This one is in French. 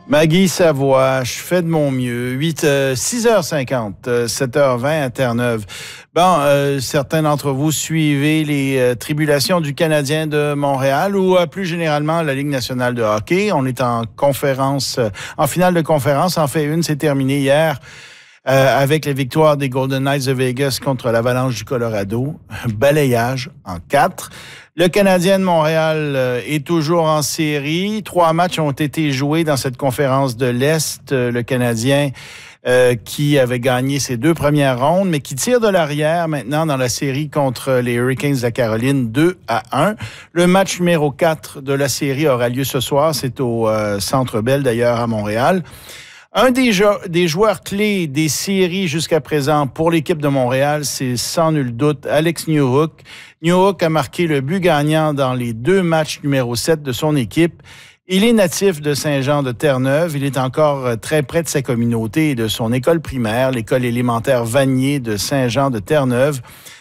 Maggie Savoie, je fais de mon mieux. 6h50, 7h20 à Terre-Neuve. Bon, certains d'entre vous suivez les tribulations du Canadien de Montréal ou plus généralement la Ligue nationale de hockey. On est en conférence, en finale de conférence. En fait, une s'est terminée hier avec la victoire des Golden Knights de Vegas contre l'Avalanche du Colorado. Balayage en 4. Le Canadien de Montréal est toujours en série. 3 matchs ont été joués dans cette conférence de l'Est. Le Canadien qui avait gagné ses 2 premières rondes, mais qui tire de l'arrière maintenant dans la série contre les Hurricanes de la Caroline 2-1. Le match numéro 4 de la série aura lieu ce soir. C'est au Centre Bell, d'ailleurs, à Montréal. Un des joueurs clés des séries jusqu'à présent pour l'équipe de Montréal, c'est sans nul doute Alex Newhook. Newhook a marqué le but gagnant dans les 2 matchs numéro 7 de son équipe. Il est natif de Saint-Jean-de-Terre-Neuve. Il est encore très près de sa communauté et de son école primaire, l'école élémentaire Vanier de Saint-Jean-de-Terre-Neuve.